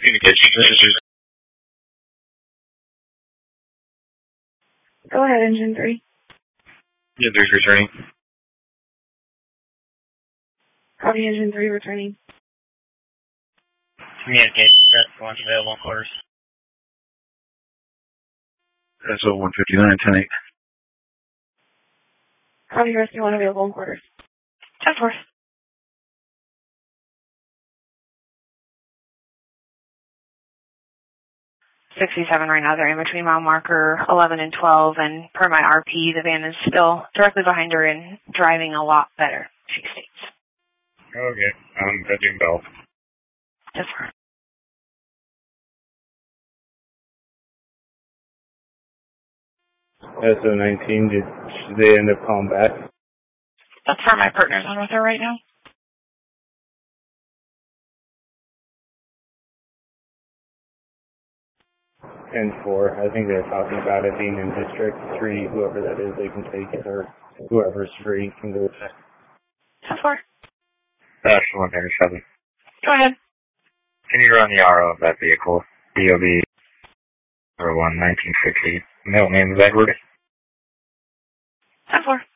Communication, this is... Go ahead, Engine 3. Engine 3's returning. Copy, Engine 3 returning. Communicate, press launch available in quarters. SO 159, 10-8. Copy, rescue 1 available in quarters. 10-4. 67 right now. They're in between mile marker 11 and 12, and per my RP, the van is still directly behind her and driving a lot better, she states. Okay, I'm heading bell. 10-4. SO 19, did they end up calling back? That's where my partner's on with her right now. And 4, I think they're talking about it being in District 3, whoever that is, they can take it, or whoever's free can go check. 10-4. 197. Go ahead. Can you run the RO of that vehicle? DOB 01 1960. Middle name is Edward. 10-4.